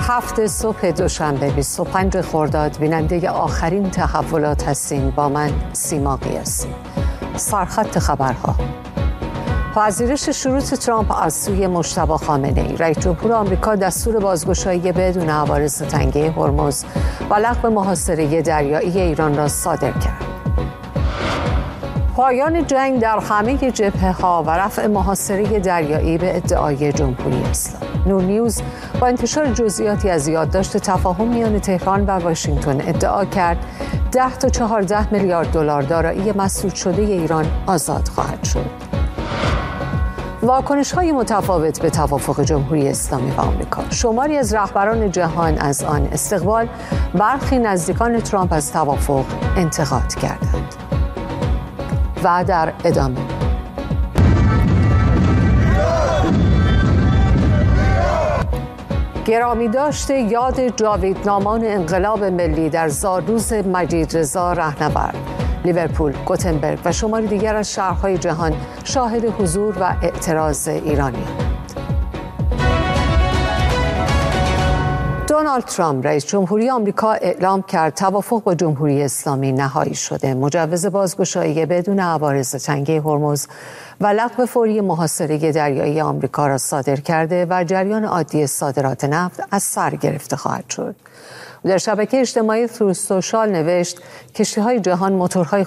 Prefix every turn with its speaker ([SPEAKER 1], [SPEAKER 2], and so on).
[SPEAKER 1] 7 صبح دوشنبه 25 خرداد بیننده آخرین تحولات هستین. با من سیما قیاسی. سرخط خبرها: پذیرش شروط ترامپ از سوی مجتبی خامنه‌ای، رئیس جمهور آمریکا دستور بازگشایی بدون عوارض تنگه هرمز و لغو محاصره دریایی ایران را صادر کرد. پایان جنگ در همه جبهه‌ها و رفع محاصره دریایی به ادعای جمهوری اسلامی. نور نیوز با انتشار جزئیاتی از یادداشت تفاهم میان تهران و واشنگتن ادعا کرد 10 تا 14 میلیارد دلار دارایی مسدود شده ایران آزاد خواهد شد. واکنش‌های متفاوت به توافق جمهوری اسلامی و آمریکا. شماری از رهبران جهان از آن استقبال، برخی نزدیکان ترامپ از توافق انتقاد کردند. و در ادامه گرامی داشته یاد جاویدنامان انقلاب ملی در زادروز مجید رضا رهنورد، لیورپول، گوتنبرگ و شماری دیگر از شهرهای جهان شاهد حضور و اعتراض ایرانی‌اند. دونالد ترامپ رئیس جمهوری آمریکا اعلام کرد توافق با جمهوری اسلامی نهایی شده. مجوز بازگشایی بدون عوارض تنگه هرمز و لغو فوری محاصره دریایی آمریکا را صادر کرده و جریان عادی صادرات نفت از سر گرفته خواهد شد. در شبکه اجتماعی تروث سوشال نوشت کشتی‌های جهان موتورهای